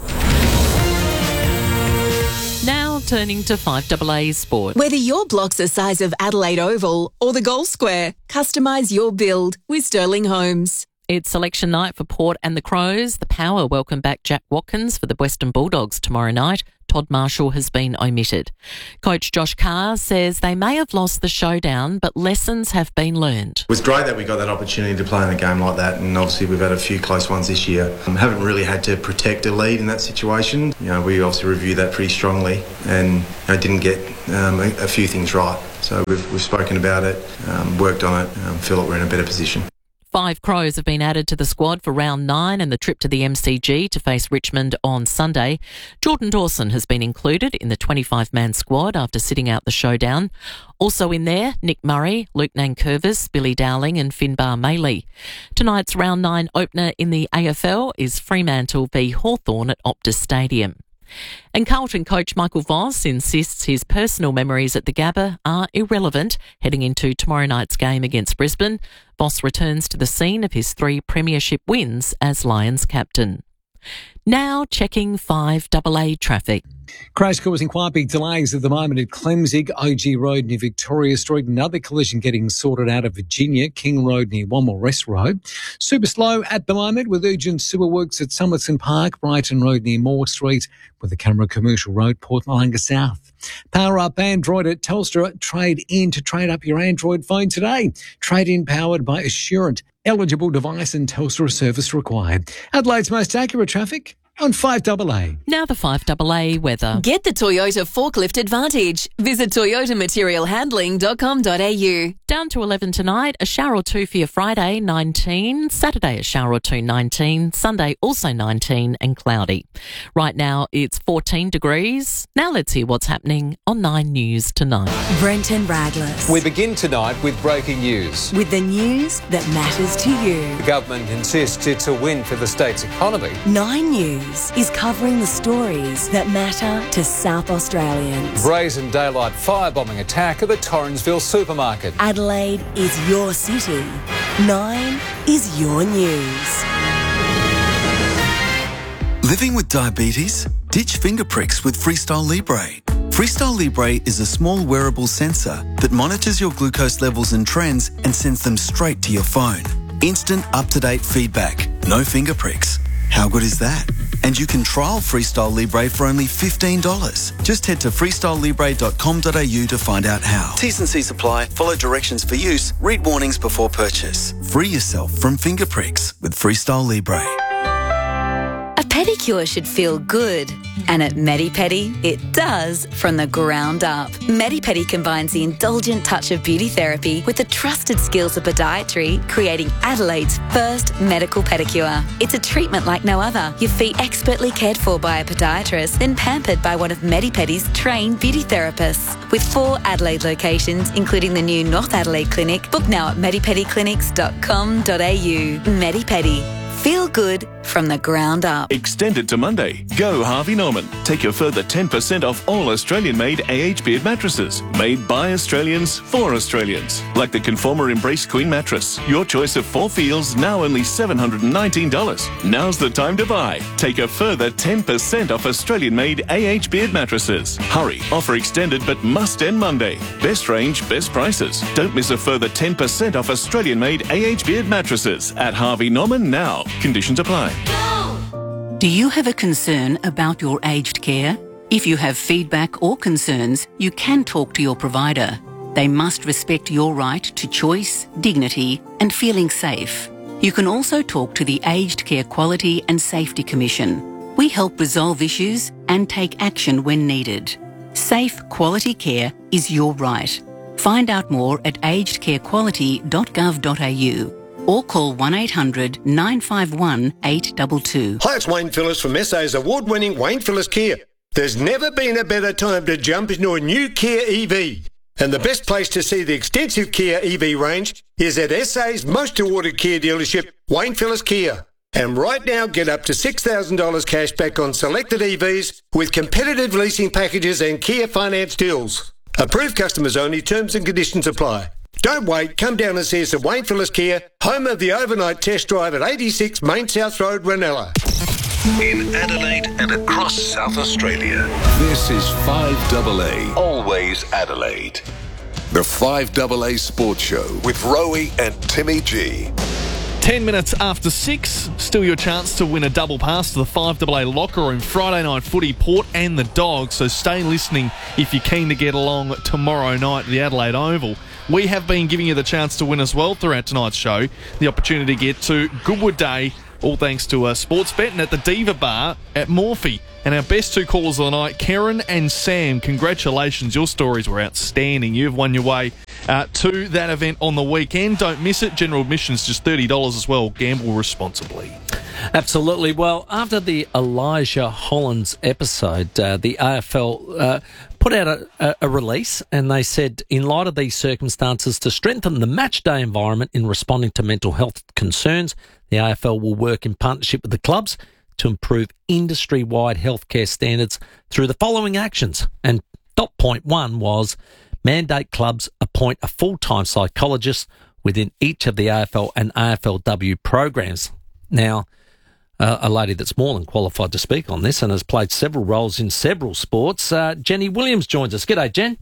Now turning to 5AA Sport. Whether your block's the size of Adelaide Oval or the Gold Square, customise your build with Sterling Homes. It's selection night for Port and the Crows. The Power welcome back Jack Watkins for the Western Bulldogs tomorrow night. Todd Marshall has been omitted. Coach Josh Carr says they may have lost the showdown, but lessons have been learned. It was great that we got that opportunity to play in a game like that, and obviously we've had a few close ones this year. Haven't really had to protect a lead in that situation. We obviously reviewed that pretty strongly and didn't get a few things right. So we've spoken about it, worked on it, feel like we're in a better position. 5 Crows have been added to the squad for round 9 and the trip to the MCG to face Richmond on Sunday. Jordan Dawson has been included in the 25-man squad after sitting out the showdown. Also in there, Nick Murray, Luke Nankervis, Billy Dowling and Finbar Maley. Tonight's round 9 opener in the AFL is Fremantle v Hawthorn at Optus Stadium. And Carlton coach Michael Voss insists his personal memories at the Gabba are irrelevant heading into tomorrow night's game against Brisbane. Voss returns to the scene of his 3 premiership wins as Lions captain. Now checking 5AA traffic. Crash causing quite big delays at the moment at Clemzig, OG Road near Victoria Street. Another collision getting sorted out of Virginia, King Road near One More Rest Road. Super slow at the moment with urgent sewer works at Somerton Park, Brighton Road near Moore Street, with the Camera Commercial Road, Port Malanga South. Power up Android at Telstra. Trade in to trade up your Android phone today. Trade in powered by Assurant. Eligible device and Telstra service required. Adelaide's most accurate traffic on 5AA. Now the 5AA weather. Get the Toyota Forklift Advantage. Visit toyotamaterialhandling.com.au. Down to 11 tonight, a shower or 2 for your Friday, 19. Saturday, a shower or 2, 19. Sunday, also 19 and cloudy. Right now, it's 14 degrees. Now let's hear what's happening on 9 News tonight. Brenton Radless. We begin tonight with breaking news. With the news that matters to you. The government insists it's a win for the state's economy. 9 News is covering the stories that matter to South Australians. Brazen daylight firebombing attack at the Torrensville supermarket. Adelaide is your city. 9 is your news. Living with diabetes? Ditch finger pricks with Freestyle Libre. Freestyle Libre is a small wearable sensor that monitors your glucose levels and trends and sends them straight to your phone. Instant up-to-date feedback. No finger pricks. How good is that? And you can trial Freestyle Libre for only $15. Just head to freestylelibre.com.au to find out how. T's and C's apply. Follow directions for use. Read warnings before purchase. Free yourself from finger pricks with Freestyle Libre. A pedicure should feel good. And at Medi-Pedi, it does from the ground up. Medi-Pedi combines the indulgent touch of beauty therapy with the trusted skills of podiatry, creating Adelaide's first medical pedicure. It's a treatment like no other. Your feet expertly cared for by a podiatrist, then pampered by one of Medi-Pedi's trained beauty therapists. With 4 Adelaide locations, including the new North Adelaide Clinic, book now at medipediclinics.com.au. Medi-Pedi. Feel good from the ground up. Extended to Monday. Go Harvey Norman. Take a further 10% off all Australian-made AH Beard mattresses. Made by Australians for Australians. Like the Conformer Embrace Queen mattress. Your choice of 4 feels, now only $719. Now's the time to buy. Take a further 10% off Australian-made AH Beard mattresses. Hurry. Offer extended but must end Monday. Best range, best prices. Don't miss a further 10% off Australian-made AH Beard mattresses at Harvey Norman now. Conditions apply. Do you have a concern about your aged care? If you have feedback or concerns, you can talk to your provider. They must respect your right to choice, dignity, and feeling safe. You can also talk to the Aged Care Quality and Safety Commission. We help resolve issues and take action when needed. Safe, quality care is your right. Find out more at agedcarequality.gov.au. or call 1800 951 822. Hi, it's Wayne Phillips from SA's award-winning Wayne Phillips Kia. There's never been a better time to jump into a new Kia EV. And the best place to see the extensive Kia EV range is at SA's most awarded Kia dealership, Wayne Phillips Kia. And right now, get up to $6,000 cash back on selected EVs with competitive leasing packages and Kia finance deals. Approved customers only, terms and conditions apply. Don't wait, come down and see us at Wayne Phillips Kia, home of the overnight test drive at 86 Main South Road, Ranella. In Adelaide and across South Australia, this is 5AA, always Adelaide. The 5AA Sports Show with Rowie and Timmy G. 10 minutes after 6, still your chance to win a double pass to the 5AA Locker Room Friday night footy, Port and the Dogs, so stay listening if you're keen to get along tomorrow night at the Adelaide Oval. We have been giving you the chance to win as well throughout tonight's show, the opportunity to get to Goodwood Day, all thanks to Sportsbet and at the Diva Bar at Morphy. And our best two callers of the night, Karen and Sam, congratulations. Your stories were outstanding. You've won your way to that event on the weekend. Don't miss it. General admission's just $30 as well. Gamble responsibly. Absolutely. Well, after the Elijah Hollands episode, the AFL put out a release, and they said, in light of these circumstances, to strengthen the match day environment in responding to mental health concerns, the AFL will work in partnership with the clubs to improve industry-wide healthcare standards through the following actions. And dot point one was mandate clubs appoint a full-time psychologist within each of the AFL and AFLW programs. Now, a lady that's more than qualified to speak on this and has played several roles in several sports, Jenny Williams joins us. G'day, Jen.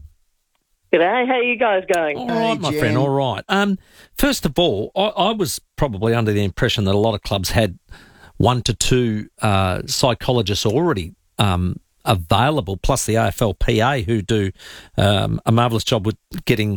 G'day, how are you guys going? All right, my friend, all right. First of all, I was probably under the impression that a lot of clubs had 1 to 2 psychologists already available, plus the AFLPA, who do a marvellous job with getting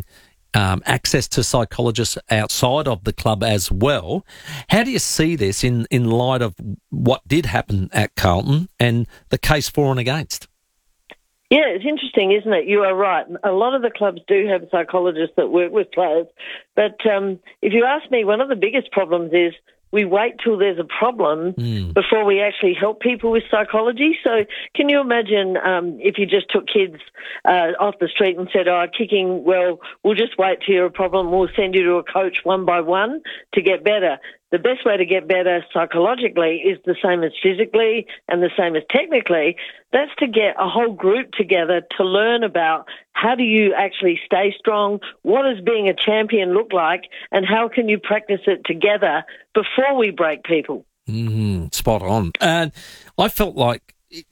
access to psychologists outside of the club as well. How do you see this in light of what did happen at Carlton and the case for and against? Yeah, it's interesting, isn't it? You are right. A lot of the clubs do have psychologists that work with players. But if you ask me, one of the biggest problems is we wait till there's a problem before we actually help people with psychology. So can you imagine if you just took kids off the street and said, kicking, well, we'll just wait till you're a problem. We'll send you to a coach one by one to get better. The best way to get better psychologically is the same as physically and the same as technically. That's to get a whole group together to learn about how do you actually stay strong, what does being a champion look like, and how can you practice it together before we break people. Spot on. And I felt like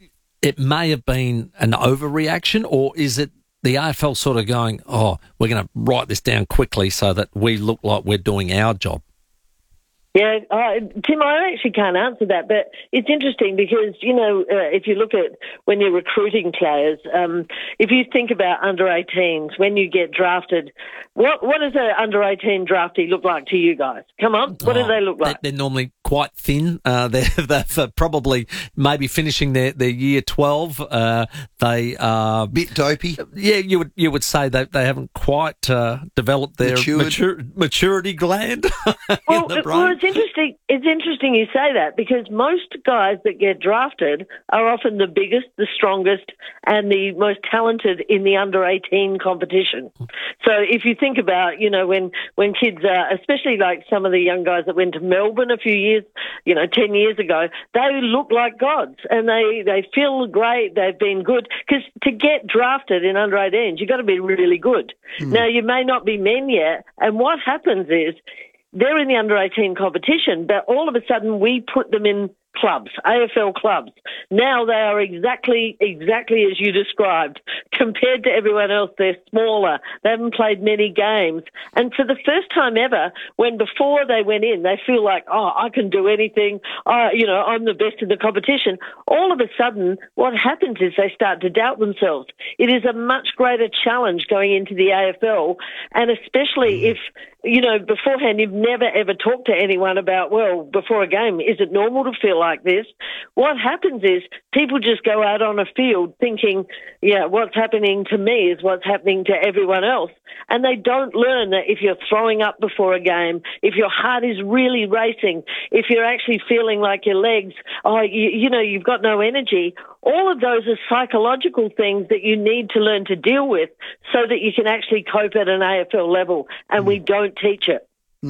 it may have been an overreaction, or is it the AFL sort of going, we're going to write this down quickly so that we look like we're doing our job? Yeah, Tim, I actually can't answer that, but it's interesting because, if you look at when you're recruiting players, if you think about under-18s, when you get drafted, what does an under-18 draftee look like to you guys? Come on, what do they look like? They're normally quite thin. They're probably maybe finishing their year 12. They are... bit dopey. Yeah, you would say that they haven't quite developed their maturity gland in the brain. Well, it's interesting you say that, because most guys that get drafted are often the biggest, the strongest, and the most talented in the under-18 competition. So if you think about, when kids, especially like some of the young guys that went to Melbourne a few years, 10 years ago, they look like gods and they feel great. They've been good, because to get drafted in under-18s, you've got to be really good. Now, you may not be men yet, and what happens is, they're in the under-18 competition, but all of a sudden we put them in clubs, AFL clubs. Now they are exactly as you described. Compared to everyone else, they're smaller. They haven't played many games. And for the first time ever, when before they went in, they feel like, I can do anything. I'm the best in the competition. All of a sudden, what happens is they start to doubt themselves. It is a much greater challenge going into the AFL, and especially if, beforehand you've never ever talked to anyone about, before a game, is it normal to feel like this? What happens is people just go out on a field thinking, what's happening to me is what's happening to everyone else. And they don't learn that if you're throwing up before a game, if your heart is really racing, if you're actually feeling like your legs, you've got no energy, all of those are psychological things that you need to learn to deal with so that you can actually cope at an AFL level, and we don't teach it.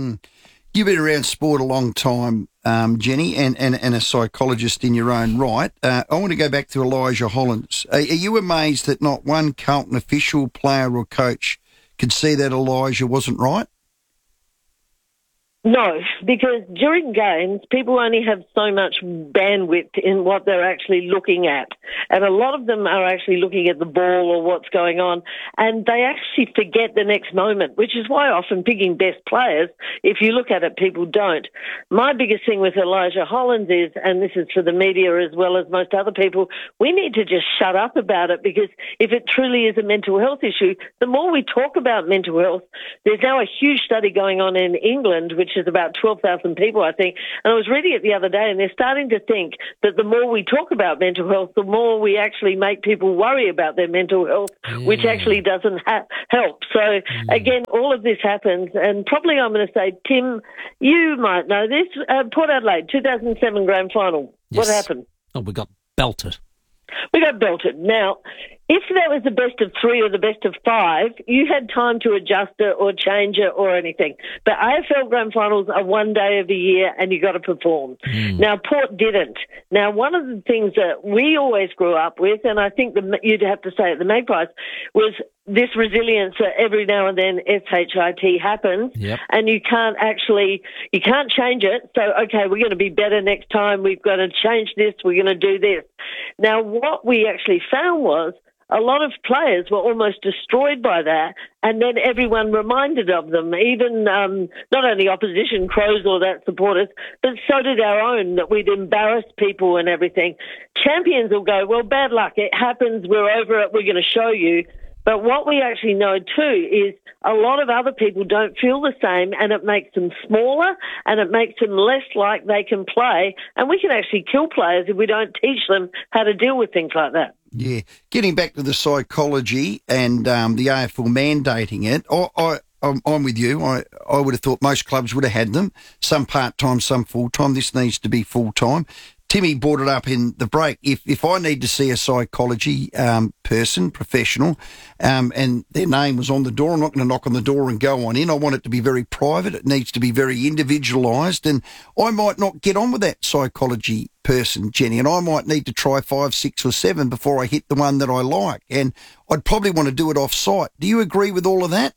You've been around sport a long time, Jenny, and a psychologist in your own right. I want to go back to Elijah Hollands. Are you amazed that not one Carlton official, player or coach could see that Elijah wasn't right? No, because during games, people only have so much bandwidth in what they're actually looking at. And a lot of them are actually looking at the ball or what's going on, and they actually forget the next moment, which is why often picking best players, if you look at it, people don't. My biggest thing with Elijah Hollands is, and this is for the media as well as most other people, we need to just shut up about it, because if it truly is a mental health issue, the more we talk about mental health, there's now a huge study going on in England, which is about 12,000 people, I think. And I was reading it the other day, and they're starting to think that the more we talk about mental health, the more we actually make people worry about their mental health, which actually doesn't help. So, again, all of this happens, and probably I'm going to say, Tim, you might know this, Port Adelaide, 2007 Grand Final. Yes. What happened? Oh, we got belted. We got belted. Now, if that was the best of 3 or the best of 5, you had time to adjust it or change it or anything. But AFL Grand Finals are one day of the year, and you got to perform. Now, Port didn't. Now, one of the things that we always grew up with, and I think you'd have to say at the Magpies, was this resilience that every now and then SHIT happens, and you can't change it. So, okay, we're going to be better next time. We've got to change this. We're going to do this. Now, what we actually found was a lot of players were almost destroyed by that, and then everyone reminded of them, even not only opposition Crows or that supporters, but so did our own, that we'd embarrassed people and everything. Champions will go, well, bad luck, it happens, we're over it, we're going to show you. But what we actually know too is a lot of other people don't feel the same, and it makes them smaller, and it makes them less like they can play, and we can actually kill players if we don't teach them how to deal with things like that. Yeah. Getting back to the psychology and the AFL mandating it, I'm with you. I would have thought most clubs would have had them, some part-time, some full-time. This needs to be full-time. Timmy brought it up in the break. If I need to see a psychology person, professional, and their name was on the door, I'm not going to knock on the door and go on in. I want it to be very private. It needs to be very individualised, and I might not get on with that psychology person, Jenny, and I might need to try 5, 6 or 7 before I hit the one that I like, and I'd probably want to do it off-site. Do you agree with all of that?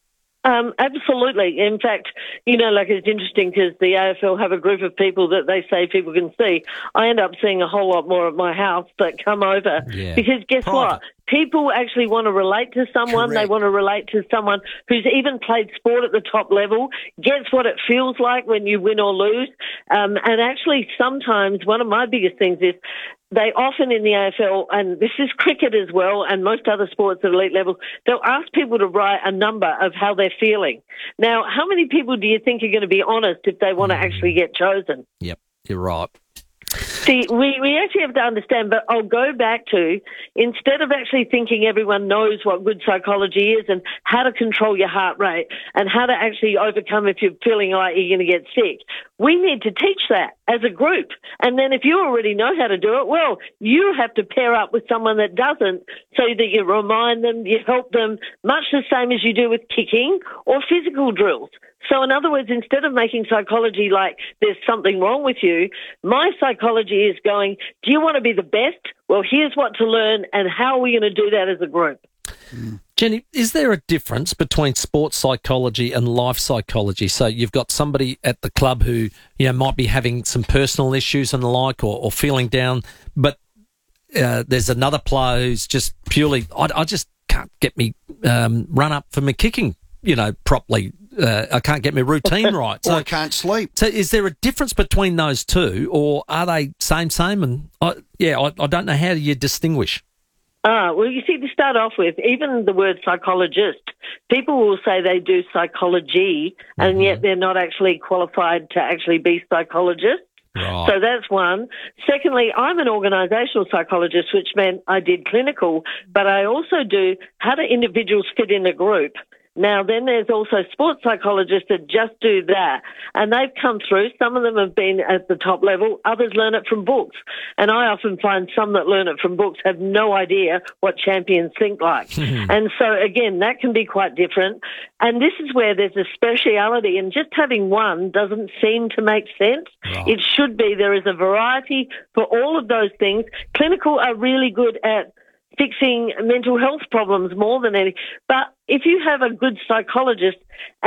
Absolutely. In fact, it's interesting because the AFL have a group of people that they say people can see. I end up seeing a whole lot more at my house that come over because guess what? People actually want to relate to someone. Correct. They want to relate to someone who's even played sport at the top level, gets what it feels like when you win or lose. And actually, sometimes one of my biggest things is they often in the AFL, and this is cricket as well, and most other sports at elite level, they'll ask people to write a number of how they're feeling. Now, how many people do you think are going to be honest if they want to actually get chosen? Yep, you're right. See, we actually have to understand, but I'll go back to, instead of actually thinking everyone knows what good psychology is and how to control your heart rate and how to actually overcome if you're feeling like you're going to get sick, we need to teach that as a group. And then if you already know how to do it, well, you have to pair up with someone that doesn't so that you remind them, you help them, much the same as you do with kicking or physical drills. So in other words, instead of making psychology like there's something wrong with you, my psychology is going, do you want to be the best? Well, here's what to learn, and how are we going to do that as a group? Jenny, is there a difference between sports psychology and life psychology? So you've got somebody at the club who might be having some personal issues and the like, or feeling down, but there's another player who's just purely, I just can't get me run up for my kicking, properly. I can't get my routine right. So I can't sleep. So is there a difference between those two, or are they same? And I don't know, how do you distinguish? Well, you see, to start off with, even the word psychologist, people will say they do psychology, and yet they're not actually qualified to actually be psychologists. Right. So that's one. Secondly, I'm an organisational psychologist, which meant I did clinical, but I also do how do individuals fit in a group. Now, then there's also sports psychologists that just do that, and they've come through. Some of them have been at the top level. Others learn it from books, and I often find some that learn it from books have no idea what champions think like. And so, again, that can be quite different. And this is where there's a speciality, and just having one doesn't seem to make sense. Right. It should be. There is a variety for all of those things. Clinical are really good at fixing mental health problems more than any. But if you have a good psychologist